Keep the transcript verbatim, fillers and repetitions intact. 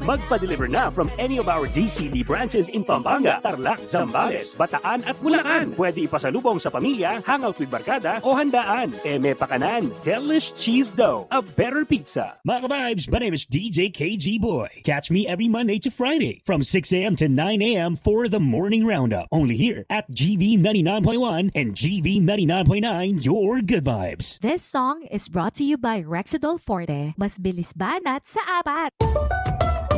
Magpa-deliver na from any of our D C D branches in Pampanga, Tarlac, Zambales, Bataan at Bulacan. Pwede ipasalubong sa pamilya, hangout with barkada o handaan. Eme Pakanan, Delish Cheese Dough, a better pizza. Mga vibes, my name is D J K G Boy. Catch me every Monday to Friday from six a.m. to nine a.m. for the Morning Roundup. Only here at G V ninety-nine point one and G V ninety-nine point nine, your good vibes. This song is brought to you by Rexidol Forte. Mas bilis banat sa apat.